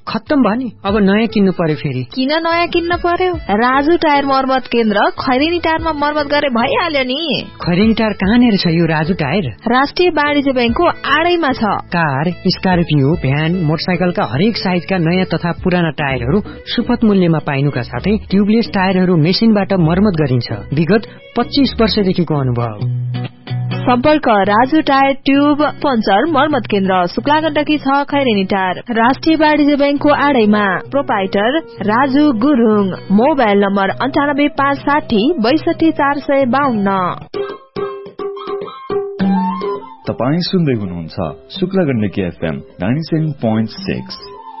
खत्तम भयो नि, अब नयाँ किन्नु पर्यो फेरि। किन नयाँ किन्न पर्यो? राजु टायर मर्मत केन्द्र खैरेनी टायरमा मर्मत गरे भइहाल्यो नि। खैरेनी टायर कहाँनिर छ यो राजु टायर? राष्ट्रिय वाणिज्य बैंकको आडैमा छ। कार, स्कर्पियो, भ्यान, मोटरसाइकलका हरेक साइजका नयाँ तथा पुराना टायरहरू सुपथ मूल्यमा पाइनुका साथै ट्युबलेस टायरहरू मेसिनबाट मर्मत गरिन्छ। विगत 25 वर्षदेखिको अनुभव। सम्पर्क राजु टायर ट्युब पञ्चर मर्मत केन्द्र, शुक्लागण्डकी 6, खैरेनी टायर, राष्ट्रिय वाणिज्य बैंकको आडैमा। Proprietor Raju Gurung. Mobile number 98560 62452। तपाई सुन्दै हुनुहुन्छ शुक्लागण्डकी FM 97.6।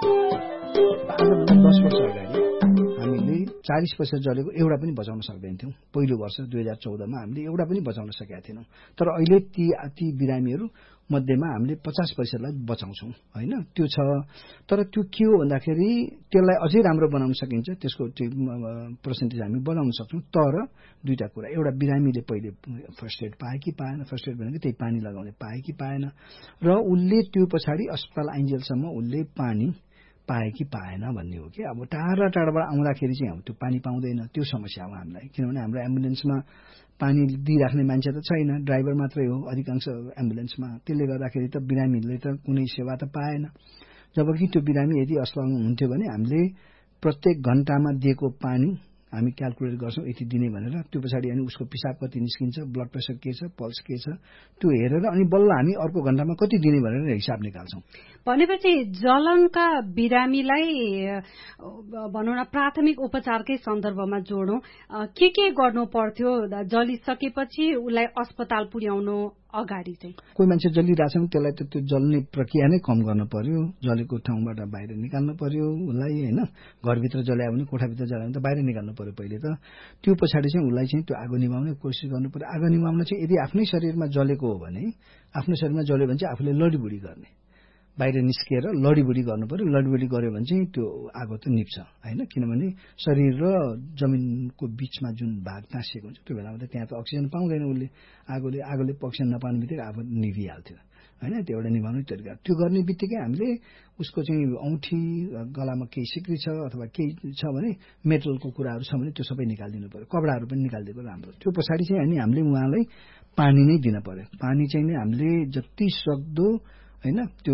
10 वर्ष अगाडि हामीले 40 पैसा जलेको एउटा पनि बचाउन सक्दैन थियौं। पहिलो वर्ष 2014 मा हामीले एउटा पनि बचाउन सकेका थिएनौं। तर अहिले ती बिरामीहरू मध्येमा हामीले 50 पैसालाई बचाउँछौं हैन। त्यो छ। तर त्यो के हो भन्दाखेरि त्यसलाई अझै राम्रो बनाउन सकिन्छ, त्यसको पर्सेन्टेज हामी बढाउन सक्छौं। तर दुईटा कुरा, एउटा बिरामीले पहिले फर्स्ट एड पाए कि पाएन, फर्स्ट एड भनेको त्यही पानी लगाउने पाए कि पाएन, र उसले त्यो पछाडि अस्पताल आइन्जेलसम्म उसले पानी पाए कि पाएन भन्ने हो कि। अब टाढाबाट आउँदाखेरि चाहिँ अब त्यो पानी पाउँदैन, त्यो समस्या हो हामीलाई। किनभने हाम्रो एम्बुलेन्समा पानी दिइराख्ने मान्छे त छैन, ड्राइभर मात्रै हो अधिकांश एम्बुलेन्समा। त्यसले गर्दाखेरि त बिरामीहरूले त कुनै सेवा त पाएन। जबकि त्यो बिरामी यदि अस्पतालमा हुन्थ्यो भने हामीले प्रत्येक घण्टामा दिएको पानी हामी क्याल्कुलेट गर्छौं यति दिने भनेर। त्यो पछाडि अनि उसको पिसाब कति निस्किन्छ, ब्लड प्रेसर के छ, पल्स के छ, त्यो हेरेर अनि बल्ल हामी अर्को घण्टामा कति दिने भनेर हिसाब निकाल्छौं। भनेपछि जलनका बिरामीलाई भनौँ न प्राथमिक उपचारकै सन्दर्भमा जोडौं, के गर्नु पर्थ्यो जलिसकेपछि उसलाई अस्पताल पुर्याउनु अगाडि चाहिँ? कोही मान्छे जलिरहेछ भने त्यसलाई त त्यो जल्ने प्रक्रिया नै कम गर्न पर्यो। जलेको ठाउँबाट बाहिर निकाल्नु पर्यो उसलाई हैन। घरभित्र जलायो भने, कोठाभित्र जलायो भने त बाहिर निकाल्नु पर्यो पहिले त। त्यो पछाडि चाहिँ उसलाई चाहिँ त्यो आगो निभाउने कोसिस गर्नु पर्यो। आगो निभाउन चाहिँ यदि आफ्नै शरीरमा जलेको हो भने, आफ्नो शरीरमा जल्यो भने चाहिँ आफूले लडीबुडी गर्ने, बाहिर निस्किएर लडीबुडी गर्नु पर्यो। लडीबुडी गर्यो भने चाहिँ त्यो आगो त निप्छ हैन। किनभने शरीर र जमिनको बीचमा जुन भाग टाँसिएको हुन्छ त्यो बेलामा त त्यहाँ त अक्सिजन पाउँदैन उसले। आगोले अक्सिजन नपाउने बित्तिकै आगो निभिहाल्थ्यो हैन। त्यो एउटा निभाउने तरिका। त्यो गर्ने बित्तिकै हामीले उसको चाहिँ औँठी, गलामा केही सिक्री छ अथवा केही छ भने, मेटलको कुराहरू छ भने त्यो सबै निकालिदिनु पर्यो। कपडाहरू पनि निकालिदिएको राम्रो। त्यो पछाडि चाहिँ अनि हामीले उहाँलाई पानी नै दिन पर्यो। पानी चाहिँ नि हामीले जति सक्दो हैन त्यो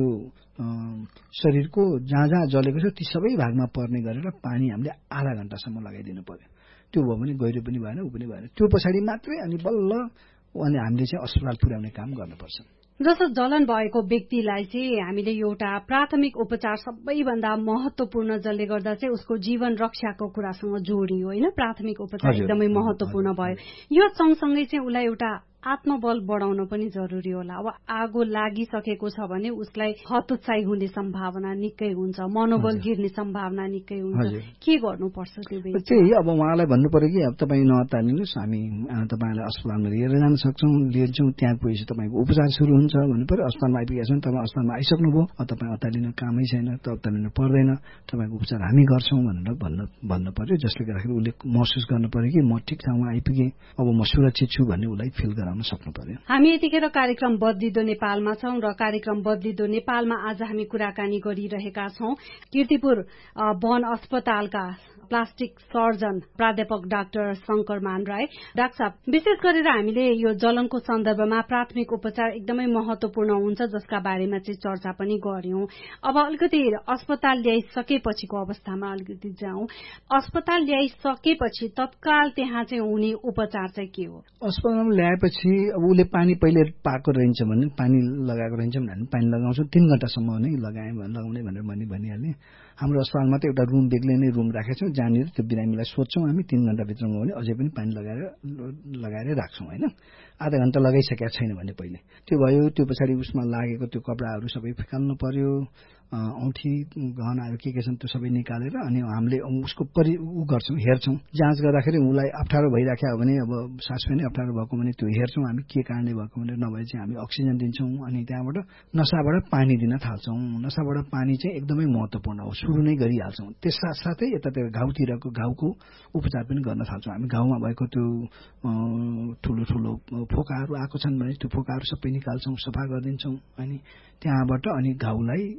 शरीरको जहाँ जलेको छ ती सबै भागमा पर्ने गरेर पानी हामीले आधा घण्टासम्म लगाइदिनु पर्यो। त्यो भयो भने गहिरो पनि भएन, उ पनि भएन। त्यो पछाडि मात्रै अनि बल्ल अनि हामीले चाहिँ अस्पताल पुर्याउने काम गर्नुपर्छ। जस्तो जलन भएको व्यक्तिलाई चाहिँ हामीले एउटा प्राथमिक उपचार सबैभन्दा महत्वपूर्ण जसले गर्दा चाहिँ उसको जीवन रक्षाको कुरासँग जोडियो होइन। प्राथमिक उपचार एकदमै महत्वपूर्ण भयो। यो सँगसँगै चाहिँ उसलाई एउटा आत्मबल बढाउन पनि जरुरी होला। अब आगो लागिसकेको छ भने उसलाई हतोत्साही हुने सम्भावना निकै हुन्छ, मनोबल गिर्ने सम्भावना निकै हुन्छ। के गर्नुपर्छ त्यो बेला? त्यही अब उहाँलाई भन्नु पर्यो कि अब तपाईँ नअत्तालिनुहोस्, हामी तपाईँलाई अस्पतालमा लिएर जान सक्छौँ, लिन्छौँ, त्यहाँ पुगेपछि तपाईँको उपचार सुरु हुन्छ भन्नु पर्यो। अस्पतालमा आइपुगेको छ भने तपाईँ अस्पतालमा आइसक्नुभयो, तपाईँ अत्तालिनु कामै छैन, त अत्तालिनु पर्दैन, तपाईँको उपचार हामी गर्छौँ भनेर भन्नु पर्यो। जसले गर्दाखेरि उसले महसुस गर्नु पर्यो कि म ठिक ठाउँमा आइपुगेँ, अब म सुरक्षित छु भन्ने उसलाई फिल गराउन सक्नु पर्यो। हामी यतिखेर कार्यक्रम बदलिदो नेपालमा छौं र कार्यक्रम बदलिदो नेपालमा आज हामी कुराकानी गरिरहेका छौं कीर्तिपुर वन अस्पतालका प्लास्टिक सर्जन प्राध्यापक डाक्टर शंकर मान राय। डाक्टर साहब, विशेष गरेर हामीले यो जलनको सन्दर्भमा प्राथमिक उपचार एकदमै महत्वपूर्ण हुन्छ, जसका बारेमा चाहिँ चर्चा पनि गर्यौं। अब अलिकति अस्पताल ल्याइसकेपछिको अवस्थामा अलिकति जाउँ। अस्पताल ल्याइसकेपछि तत्काल त्यहाँ चाहिँ हुने उपचार चाहिँ के हो? अस्पतालमा ल्याएपछि अब उसले पानी पहिले पाएको रहन्छ भने, पानी लगाएको रहन्छ भने पानी लगाउँछौँ। 3 घण्टासम्म नै लगाउने भनेर भनिहाल्ने। हाम्रो अस्पतालमा त एउटा रुम बेग्लै नै रुम राखेको छौँ, जहाँनिर त्यो बिरामीलाई सोध्छौँ हामी 3 घण्टाभित्रमा हो भने अझै पनि पानी लगाएर राख्छौँ होइन। आधा घण्टा लगाइसकेका छैन भने पहिले त्यो भयो। त्यो पछाडि उसमा लागेको त्यो कपडाहरू सबै फिकाल्नु पर्यो, औँठी गहनाहरू के छन् त्यो सबै निकालेर अनि हामीले उसको गर्छौँ, हेर्छौँ। जाँच गर्दाखेरि उसलाई अप्ठ्यारो भइराख्यो भने, अब सास फेर्ने अप्ठ्यारो भएको भने त्यो हेर्छौँ हामी के कारणले भएको भनेर। नभए चाहिँ हामी अक्सिजन दिन्छौँ अनि त्यहाँबाट नसाबाट पानी दिन थाल्छौँ। नसाबाट पानी चाहिँ एकदमै महत्त्वपूर्ण हो, सुरु नै गरिहाल्छौँ। त्यस साथसाथै यतातिर घाउतिरको घाउको उपचार पनि गर्न थाल्छौँ हामी। घाउमा भएको त्यो ठुलो फोकाहरू आएको छन् भने त्यो फोकाहरू सबै निकाल्छौँ, सफा गरिदिन्छौँ अनि त्यहाँबाट अनि घाउलाई ड्रेसिङ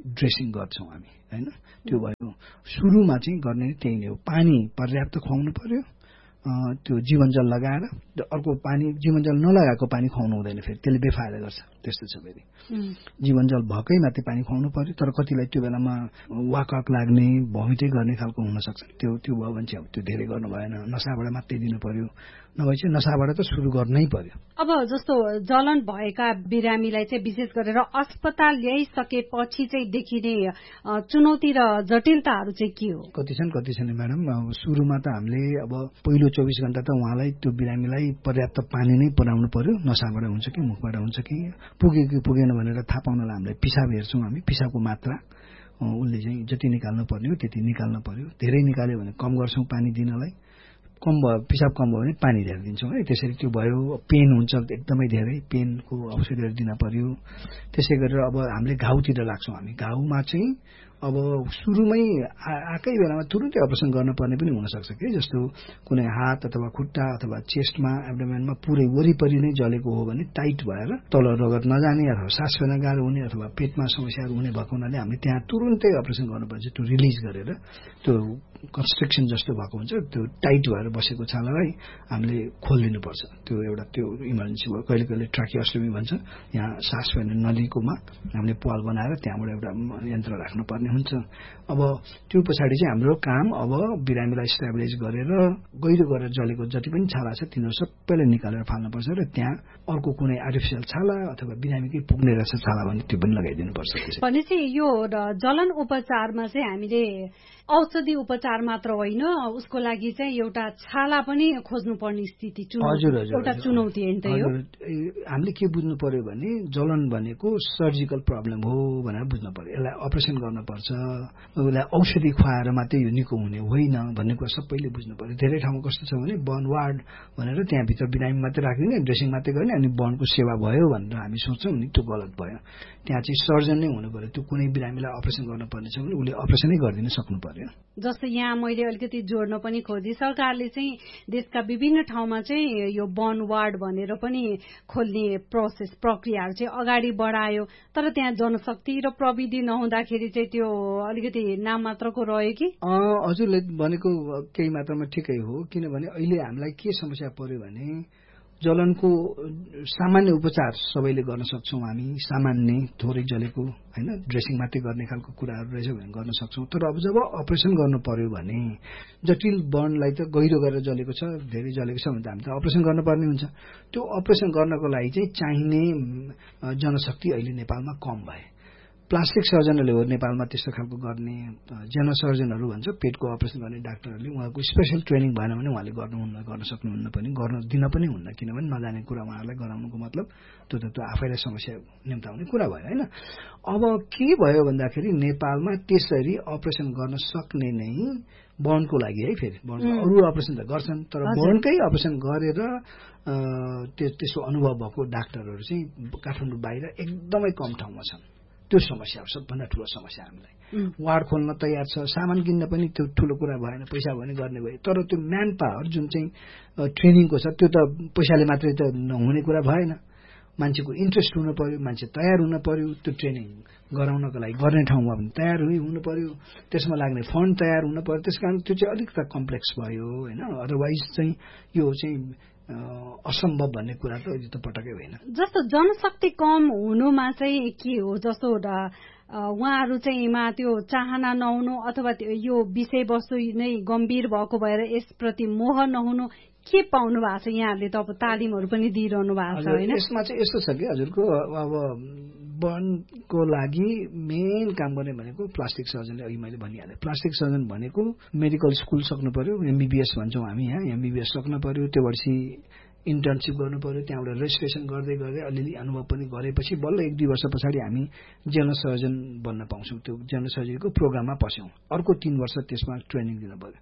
चाहिँ गर्छौँ हामी होइन। त्यो भयो सुरुमा चाहिँ गर्ने त्यही नै हो, पानी पर्याप्त खुवाउनु पर्यो, त्यो जीवनजल लगाएर। अर्को पानी जीवनजल नलगाएको पानी खुवाउनु हुँदैन, फेरि त्यसले बेफाइदा गर्छ। त्यस्तो छ फेरि जीवनजल भएकै मात्रै पानी खुवाउनु पर्यो। तर कतिलाई त्यो बेलामा वाकआउट लाग्ने भमिटै गर्ने खालको हुनसक्छ, त्यो भयो भने चाहिँ अब त्यो धेरै गर्नु भएन, नसाबाट मात्रै दिनु पर्यो, नभए चाहिँ नसाबाट त सुरु गर्नै पर्यो। अब जस्तो जलन भएका बिरामीलाई चाहिँ विशेष गरेर अस्पताल ल्याइसकेपछि चाहिँ देखिने चुनौती र जटिलताहरू चाहिँ के हो? कति छन् म्याडम। सुरुमा त हामीले अब पहिलो 24 घण्टा त उहाँलाई त्यो बिरामीलाई पर्याप्त पानी नै पुर्याउनु पर्यो, नसाबाट हुन्छ कि मुखबाट हुन्छ कि, पुग्यो कि पुगेन भनेर थाहा पाउनलाई हामीलाई पिसाब हेर्छौँ हामी, पिसाबको मात्रा उसले चाहिँ जति निकाल्नु पर्ने हो त्यति निकाल्नु पर्यो। धेरै निकाल्यो भने कम गर्छौँ पानी दिनलाई, कम भयो पिसाब कम भयो भने पानी धेरै दिन्छौँ है। त्यसरी त्यो भयो। पेन हुन्छ एकदमै धेरै, पेनको औषधिहरू दिन पर्यो। त्यसै गरेर अब हामीले घाउतिर लाग्छौँ हामी, घाउमा चाहिँ अब सुरुमै आएकै बेलामा तुरुन्तै अपरेसन गर्नुपर्ने पनि हुनसक्छ कि, जस्तो कुनै हात अथवा खुट्टा अथवा चेस्टमा एब्डोमेनमा पुरै वरिपरि नै जलेको हो भने टाइट भएर तल रगत नजाने अथवा सास फेर्न गाह्रो हुने अथवा पेटमा समस्याहरू हुने भएको हुनाले हामीले त्यहाँ तुरुन्तै अपरेसन गर्नुपर्छ। त्यो रिलिज गरेर त्यो कन्स्ट्रक्सन जस्तो भएको हुन्छ, त्यो टाइट भएर बसेको छालालाई हामीले खोलिदिनुपर्छ। त्यो एउटा त्यो इमर्जेन्सी भयो। कहिले कहिले ट्राकियोस्टोमी भन्छ, यहाँ सास फेर्ने नलीकोमा हामीले पाल बनाएर त्यहाँबाट एउटा यन्त्र राख्नुपर्ने हुन्छ। अब त्यो पछाडि चाहिँ हाम्रो काम अब बिरामीलाई स्टेबलाइज गरेर गहिरो गरेर जलेको जति पनि छाला छ तिनीहरू सबैलाई निकालेर फाल्नुपर्छ र त्यहाँ अर्को कुनै आर्टिफिसियल छाला अथवा बिरामीकै पुग्ने रहेछ छाला भने त्यो पनि लगाइदिनुपर्छ। भनेपछि यो जलन उपचारमा चाहिँ हामीले औषधि उपचार मात्र होइन, उसको लागि चाहिँ एउटा छाला पनि खोज्नुपर्ने स्थिति एउटा चुनौती होइन त यो? हामीले के बुझ्नु पर्यो भने जलन भनेको सर्जिकल प्रब्लम हो भनेर बुझ्नु पर्यो। यसलाई अपरेसन गर्नुपर्छ, उसलाई औषधि खुवाएर मात्रै यो निको हुने होइन भन्ने कुरा सबैले बुझ्नु पर्यो। धेरै ठाउँमा कस्तो छ भने बर्न वार्ड भनेर त्यहाँभित्र बिरामी मात्रै राखिदिने, ड्रेसिङ मात्रै गर्ने अनि बर्नको सेवा भयो भनेर हामी सोच्छौँ नि, त्यो गलत भयो। त्यहाँ चाहिँ सर्जन नै हुनु पर्यो। त्यो कुनै बिरामीलाई अपरेसन गर्नुपर्ने छ भने उसले अपरेसनै गरिदिन सक्नु पर्यो। जस्तो यहाँ मैले अलिकति जोड्न पनि खोजेँ, सरकारले चाहिँ देशका विभिन्न ठाउँमा चाहिँ यो बर्न वार्ड भनेर पनि खोल्ने प्रक्रियाहरू चाहिँ अगाडि बढायो, तर त्यहाँ जनशक्ति र प्रविधि नहुँदाखेरि चाहिँ त्यो अलिकति नाम मात्रको रह्यो कि? हजुरले भनेको केही मात्रामा ठिकै हो, किनभने अहिले हामीलाई के समस्या पर्यो भने जलनको सामान्य उपचार सबैले गर्न सक्छौँ हामी, सामान्य थोरै जलेको होइन, ड्रेसिङ मात्रै गर्ने खालको कुराहरू रहेछ भने गर्न सक्छौँ। तर अब जब अपरेसन गर्नु पर्यो भने जटिल बर्नलाई त गहिरो गरेर जलेको छ, धेरै जलेको छ भने त हामी त अपरेसन गर्नुपर्ने हुन्छ। त्यो अपरेसन गर्नको लागि चाहिँ चाहिने जनशक्ति अहिले नेपालमा कम भए। प्लास्टिक सर्जनहरूले हो नेपालमा त्यस्तो खालको गर्ने, जेनरल सर्जनहरू भन्छ पेटको अपरेसन गर्ने डाक्टरहरूले, उहाँको स्पेसल ट्रेनिङ भएन भने उहाँले गर्न सक्नुहुन्न पनि, गर्न दिन पनि हुन्न, किनभने नजाने कुरा उहाँहरूलाई गराउनुको मतलब त्यो आफैलाई समस्या निम्ताउने कुरा भयो होइन। अब के भयो भन्दाखेरि नेपालमा त्यसरी अपरेसन गर्न सक्ने नै बर्नको लागि है, फेरि अरू अपरेसन त गर्छन् तर बर्नकै अपरेसन गरेर त्यसो अनुभव भएको डाक्टरहरू चाहिँ काठमाडौँ बाहिर एकदमै कम ठाउँमा छन्। त्यो समस्या हो सबभन्दा ठुलो समस्या हामीलाई। वार्ड खोल्न तयार छ, सामान किन्न पनि त्यो ठुलो कुरा भएन, पैसा भने गर्ने भयो, तर त्यो म्यान पावर जुन चाहिँ ट्रेनिङको छ त्यो त पैसाले मात्रै त नहुने कुरा भएन। मान्छेको इन्ट्रेस्ट हुनु पर्यो, मान्छे तयार हुनु पर्यो, त्यो ट्रेनिङ गराउनको लागि गर्ने ठाउँमा पनि तयार हुनु पर्यो, त्यसमा लाग्ने फन्ड तयार हुनु पर्यो। त्यसकारण त्यो चाहिँ अलिकति कम्प्लेक्स भयो होइन। अदरवाइज चाहिँ यो चाहिँ असम्भव भन्ने कुरा त अहिले त पटकै होइन। जस्तो जनशक्ति कम हुनुमा चाहिँ के हो, जस्तो उहाँहरू चाहिँ त्यो चाहना नहुनु अथवा यो विषयवस्तु नै गम्भीर भएको भएर यसप्रति मोह नहुनु, के पाउनु भएको छ? यहाँहरूले त अब तालिमहरू पनि दिइरहनु भएको छ होइन? यसमा चाहिँ यस्तो छ कि हजुरको अब बर्नको लागि मेन काम गर्ने भनेको प्लास्टिक सर्जनले, अघि मैले भनिहालेँ प्लास्टिक सर्जन भनेको मेडिकल स्कुल सक्नु पर्यो, MBBS भन्छौँ हामी यहाँ, MBBS सक्नु पर्यो, त्योपछि इन्टर्नसिप गर्नु पर्यो, त्यहाँबाट रेजिस्ट्रेसन गर्दै गर्दै अलिअलि अनुभव पनि गरेपछि बल्ल 1-2 वर्ष पछाडि हामी जेनरल सर्जन बन्न पाउँछौँ। त्यो जेनरल सर्जरीको प्रोग्राममा पस्यौँ। अर्को 3 वर्ष त्यसमा ट्रेनिङ दिनु पर्यो।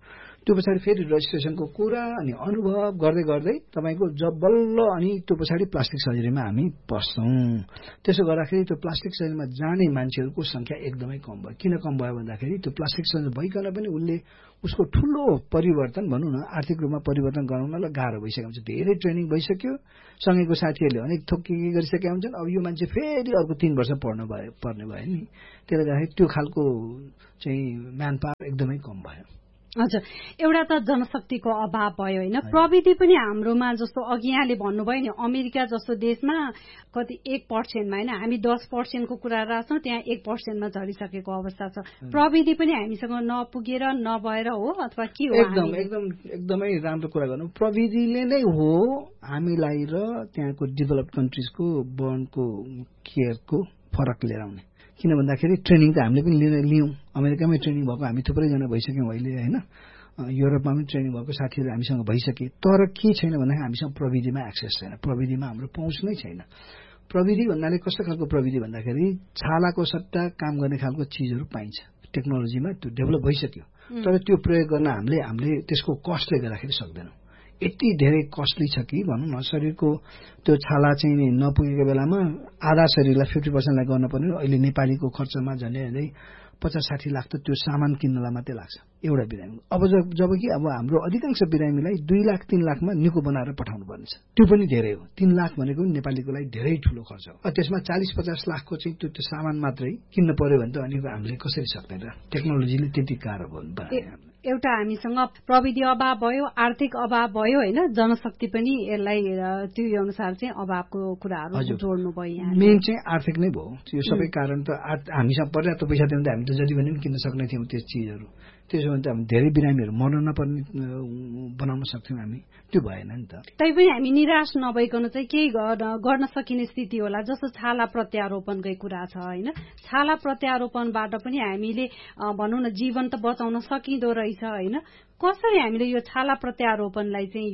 त्यो पछाडि फेरि रेजिस्ट्रेसनको कुरा अनि अनुभव गर्दै गर्दै तपाईँको जब बल्ल अनि त्यो पछाडि प्लास्टिक सर्जरीमा हामी पस्छौँ। त्यसो गर्दाखेरि त्यो प्लास्टिक सर्जरीमा जाने मान्छेहरूको संख्या एकदमै कम भयो। किन कम भयो भन्दाखेरि त्यो प्लास्टिक सर्जरी भइकन पनि उसले उसको ठुलो परिवर्तन भनौँ न आर्थिक रूपमा परिवर्तन गराउनलाई गाह्रो भइसकेको हुन्छ। धेरै ट्रेनिङ भइसक्यो, सँगैको साथीहरूले अनेक थोक के गरिसकेका हुन्छन्। अब यो मान्छे फेरि अर्को 3 वर्ष पर्ने भयो नि। त्यसले गर्दाखेरि त्यो खालको चाहिँ म्यान पावर एकदमै कम भयो। हजुर, एउटा त जनशक्तिको अभाव भयो होइन, प्रविधि पनि हाम्रोमा जस्तो अघि यहाँले भन्नुभयो नि अमेरिका जस्तो देशमा कति 1% होइन, हामी 10% को कुरा राख्छौँ, त्यहाँ 1% मा झरिसकेको अवस्था छ। प्रविधि पनि हामीसँग नपुगेर नभएर हो अथवा के हो? एकदमै राम्रो कुरा गर्नु। प्रविधिले नै हो हामीलाई र त्यहाँको डेभलप्ड कन्ट्रिजको बर्नको केयरको फरक लिएर आउने। किन भन्दाखेरि ट्रेनिङ त हामीले पनि लियौँ, अमेरिकामै ट्रेनिङ भएको हामी थुप्रैजना भइसक्यौँ अहिले होइन, युरोपमा पनि ट्रेनिङ भएको साथीहरू हामीसँग भइसके। तर के छैन भन्दाखेरि हामीसँग प्रविधिमा एक्सेस छैन, प्रविधिमा हाम्रो पहुँच नै छैन। प्रविधि भन्नाले कस्तो खालको प्रविधि भन्दाखेरि छालाको सट्टा काम गर्ने खालको चिजहरू पाइन्छ, टेक्नोलोजीमा त्यो डेभलप भइसक्यो। तर त्यो प्रयोग गर्न हामीले त्यसको कस्टले गर्दाखेरि सक्दैनौँ। यति धेरै कस्टली छ कि भनौँ न, शरीरको त्यो छाला चाहिँ नपुगेको बेलामा आधा शरीरलाई 50% गर्न पर्ने, अहिले नेपालीको खर्चमा झन्डै 50-60 लाख त त्यो सामान किन्नलाई मात्रै लाग्छ एउटा बिरामी। अब जबकि अब हाम्रो अधिकांश बिरामीलाई 2 लाख 3 लाखमा निको बनाएर पठाउनु पर्नेछ। त्यो पनि धेरै हो। 3 लाख भनेको नेपालीको लागि धेरै ठुलो खर्च हो। त्यसमा 40-50 लाखको चाहिँ त्यो सामान मात्रै किन्न पर्यो भने त अनि हामीले कसरी सक्दैन र? टेक्नोलोजीले त्यति गाह्रो बनायो। एउटा हामीसँग प्रविधि अभाव भयो, आर्थिक अभाव भयो होइन, जनशक्ति पनि यसलाई त्यो अनुसार चाहिँ अभावको कुराहरू जोड्नु भयो। मेन चाहिँ आर्थिक नै भयो। यो सबै कारण त हामीसँग पर्याप्त पैसा थियो भने हामी त जति पनि किन्न सक्ने थियौँ त्यो चिजहरू। त्यसो भने त हामी धेरै बिरामीहरू मर्न नपर्ने बनाउन सक्थ्यौँ हामी, त्यो भएन नि त। तैपनि हामी निराश नभइकन चाहिँ केही गर्न सकिने स्थिति होला। जस्तो छाला प्रत्यारोपणकै कुरा छ होइन, छाला प्रत्यारोपणबाट पनि हामीले भनौँ न जीवन त बचाउन सकिँदो रहेछ होइन। कसरी हामीले यो छाला प्रत्यारोपणलाई चाहिँ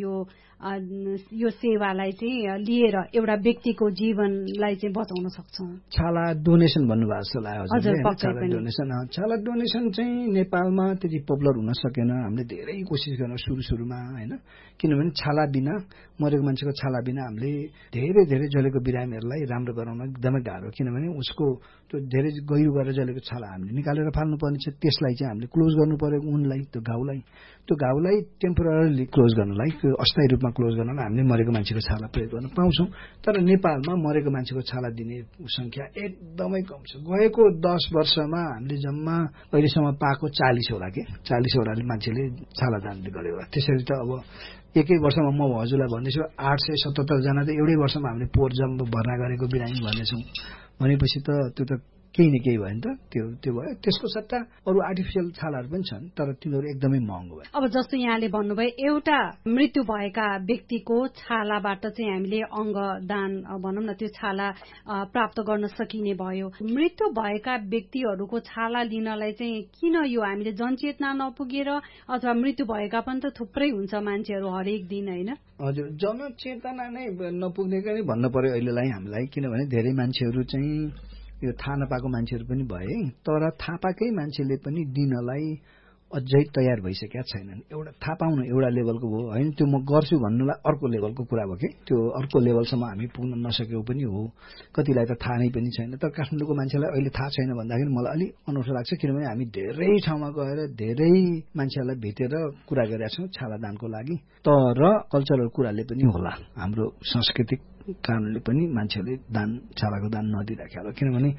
यो सेवालाई चाहिँ लिएर एउटा व्यक्तिको जीवनलाई चाहिँ बचाउन सक्छौँ? छाला डोनेसन भन्नुभएको जस्तो लाग्यो। छाला डोनेसन चाहिँ नेपालमा त्यति पपुलर हुन सकेन। हामीले धेरै कोसिस गर्न सुरुमा होइन, किनभने छाला बिना मरेको मान्छेको छाला बिना हामीले धेरै जलेको बिरामीहरूलाई राम्रो गराउन एकदमै गाह्रो। किनभने उसको त्यो धेरै गहिरो गरेर जलेको छाला हामीले निकालेर फाल्नुपर्ने छ। त्यसलाई चाहिँ हामीले क्लोज गर्नु पर्यो उनलाई, त्यो घाउलाई टेम्पोररी क्लोज गर्नलाई, अस्थायी रूपमा क्लोज गर्नलाई हामीले मरेको मान्छेको छाला प्रयोग गर्न पाउँछौँ। तर नेपालमा मरेको मान्छेको छाला दिने संख्या एकदमै कम छ। गएको 10 वर्षमा हामीले जम्मा अहिलेसम्म पाएको 40 होला कि 40 वटाले मान्छेले छाला दान गर्यो होला। त्यसरी त अब एकै वर्षमा म हजुरलाई भन्दैछु 877 जना त एउटै वर्षमा हामीले पोहोर जम्मा भर्ना गरेको बिरामी भन्दैछौँ भनेपछि त त्यो त केही न केही भयो नि त। त्यो भयो। त्यसको सट्टा अरू आर्टिफिसियल छालाहरू पनि छन्, तर तिनीहरू एकदमै महँगो भयो। अब जस्तो यहाँले भन्नुभयो एउटा मृत्यु भएका व्यक्तिको छालाबाट चाहिँ हामीले अङ्ग दान भनौँ न त्यो छाला प्राप्त गर्न सकिने भयो। मृत्यु भएका व्यक्तिहरूको छाला लिनलाई चाहिँ किन यो हामीले जनचेतना नपुगेर अथवा मृत्यु भएका पनि त थुप्रै हुन्छ मान्छेहरू हरेक दिन होइन? हजुर, जनचेतना नै नपुग्ने पनि भन्नु पर्यो अहिलेलाई हामीलाई। किनभने धेरै मान्छेहरू चाहिँ यो थाहा नपाएको मान्छेहरू पनि भए, तर थाहा पाएकै मान्छेले पनि दिनलाई अझै तयार भइसकेका छैनन्। एउटा थाहा पाउनु एउटा लेभलको हो होइन, त्यो म गर्छु भन्नुलाई अर्को लेभलको कुरा भयो कि त्यो अर्को लेभलसम्म हामी पुग्न नसकेको पनि हो। कतिलाई त थाहा नै पनि छैन। तर काठमाडौँको मान्छेलाई अहिले थाहा छैन भन्दाखेरि मलाई अलिक अनौठो लाग्छ। किनभने हामी धेरै ठाउँमा गएर धेरै मान्छेहरूलाई भेटेर कुरा गरेका छौँ छालादानको लागि। तर कल्चरल कुराले पनि होला, हाम्रो सांस्कृतिक कारणले पनि मान्छेहरूले छालाको दान नदिइराखेको होला। किनभने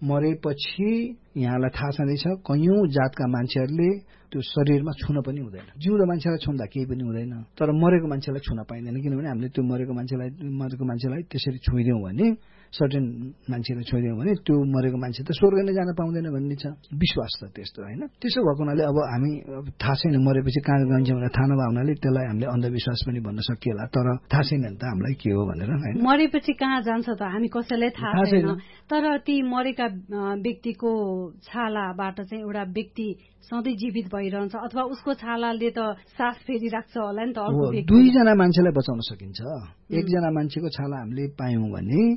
मरेपछि यहाँलाई थाहा छँदैछ कयौं जातका मान्छेहरूले त्यो शरीरमा छुन पनि हुँदैन। जिउँदो मान्छेलाई छुँदा केही पनि हुँदैन, तर मरेको मान्छेलाई छुन पाइँदैन। किनभने हामीले त्यो मरेको मान्छेलाई त्यसरी छुइदियौँ भने, सर्टेन मान्छेलाई छुइदियौँ भने त्यो मरेको मान्छे त स्वर्ग नै जान पाउँदैन भन्ने छ विश्वास त त्यस्तो होइन। त्यसो भएको हुनाले अब हामी थाहा छैन मरेपछि कहाँ जान्छ भनेर थाहा नभए हुनाले त्यसलाई हामीले अन्धविश्वास पनि भन्न सकिएला। तर थाहा छैन नि त हामीलाई के हो भनेर होइन। मरेपछि कहाँ जान्छ त हामी कसैलाई थाहा छैन। तर ती मरेका व्यक्तिको छालाबाट चाहिँ एउटा व्यक्ति सधैँ जीवित भइरहन्छ अथवा उसको छालाले त सास फेरिराख्छ होला नि त। अर्को 2जना मान्छेलाई बचाउन सकिन्छ। एकजना मान्छेको छाला हामीले पायौँ भने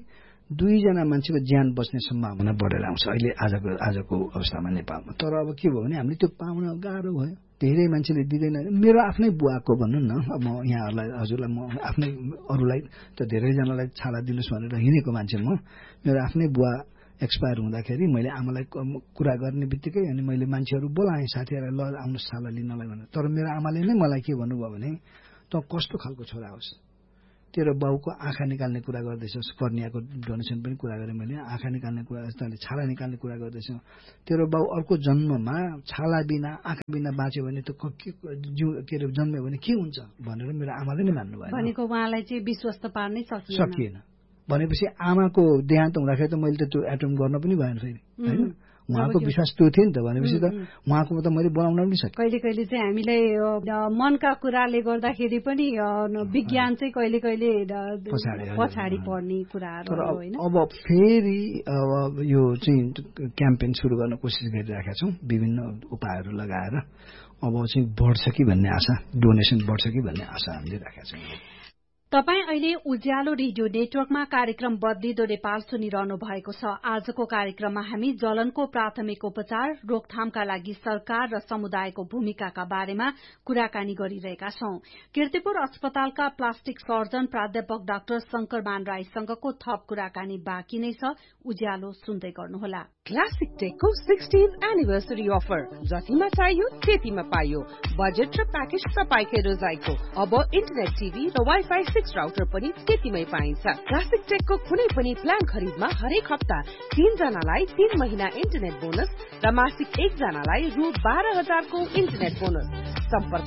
2जना मान्छेको ज्यान बच्ने सम्भावना बढेर आउँछ अहिले आजको अवस्थामा नेपालमा। तर अब के भयो भने हामीले त्यो पाउन गाह्रो भयो, धेरै मान्छेले दिँदैन। मेरो आफ्नै बुवाको भन्नु न, अब म यहाँहरूलाई हजुरलाई म आफ्नै अरूलाई त धेरैजनालाई छाला दिनुहोस् भनेर हिँडेको मान्छे म। मेरो आफ्नै बुवा एक्सपायर हुँदाखेरि मैले आमालाई कुरा गर्ने बित्तिकै अनि मैले मान्छेहरू बोलाएँ साथीहरूलाई, ल आउनुहोस् छाला लिनलाई भनेर। तर मेरो आमाले नै मलाई के भन्नुभयो भने त कस्तो खालको छोरा होस्, तेरो बाउको आँखा निकाल्ने कुरा गर्दैछस्, कर्नियाको डोनेसन पनि कुरा गरेँ मैले, आँखा निकाल्ने कुरा, तैँले छाला निकाल्ने कुरा गर्दैछौ, तेरो बाउ अर्को जन्ममा छाला बिना आँखा बिना बाँच्यो भने त के अरे जन्म्यो भने के हुन्छ भनेर मेरो आमाले नै मान्नु भयो। भनेको उहाँलाई चाहिँ विश्वस्त पार्नै सकिएन। भनेपछि आमाको देहान्त हुँदाखेरि त मैले त त्यो एटेम्प गर्न पनि भएन फेरि, होइन? उहाँको विश्वास त्यो थियो नि त। भनेपछि त उहाँको त मैले बनाउन पनि सकेँ। कहिले कहिले चाहिँ हामीलाई मनका कुराले गर्दाखेरि पनि विज्ञान चाहिँ कहिले कहिले पछाडि पर्ने कुराहरू होइन। अब फेरि यो चाहिँ क्याम्पेन सुरु गर्न कोसिस गरिरहेका छौँ विभिन्न उपायहरू लगाएर। अब चाहिँ बढ्छ कि भन्ने आशा, डोनेसन बढ्छ कि भन्ने आशा हामीले राखेका छौँ। तपाई अहिले उज्यालो रेडियो नेटवर्कमा कार्यक्रम बदलिदो नेपाल सुनिरहनु भएको छ। आजको कार्यक्रममा हामी जलनको प्राथमिक उपचार रोकथामका लागि सरकार र समुदायको भूमिकाका बारेमा कुराकानी गरिरहेका छौं। कीर्तिपुर अस्पतालका प्लास्टिक सर्जन प्राध्यापक डाक्टर शंकरमान राईसँगको थप कुराकानी बाँकी नै छ। उज्यालो सुन्दै गर्नुहोला। क्लासिक टेकको 16th एनिभर्सरी अफर, जतिमा चाहियो त्यतिमा पाइयो। बजेट र प्याकेज तपाईकै रोजाइको। अब इन्टरनेट टिभी र वाइफाई 6 राउटर पनि त्यतिमै पाइन्छ। क्लासिक टेकको कुनै पनि प्लान खरिदमा हरेक हप्ता 3 जनालाई 3 महिना इन्टरनेट बोनस र मासिक 1 जनालाई रु 12,000 को इन्टरनेट बोनस। सम्पर्क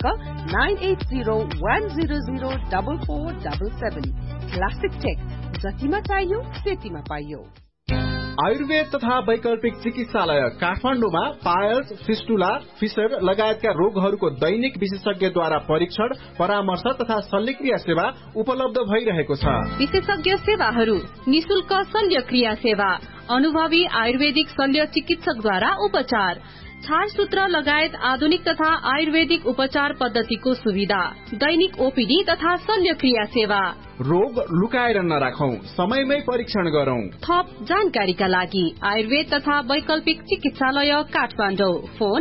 9801004477। क्लासिक टेक, जतिमा चाहियो त्यतिमा पाइयो। आयुर्वेद तथा वैकल्पिक चिकित्सालय काठमाडौँमा पायल्स, फिस्टुला, फिसर लगायतका रोगहरूको दैनिक विशेषज्ञद्वारा परीक्षण, परामर्श तथा शल्यक्रिया सेवा उपलब्ध भइरहेको छ। विशेषज्ञ सेवाहरू: निशुल्क शल्यक्रिया सेवा, अनुभवी आयुर्वेदिक शल्य चिकित्सकद्वारा उपचार, छारसूत्र लगायत आधुनिक तथा आयुर्वेदिक उपचार पद्धतिको सुविधा, दैनिक ओपीडी तथा शल्यक्रिया सेवा। रोग लुकाएर नराखौं, समयमै परीक्षण गरौं। थप जानकारीका लागि आयुर्वेद तथा वैकल्पिक चिकित्सालय काठमाडौँ। फोन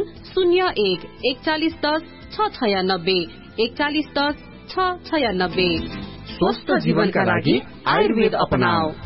014110 696 4110 696। स्वस्थ जीवनका लागि आयुर्वेद अपनाऊ।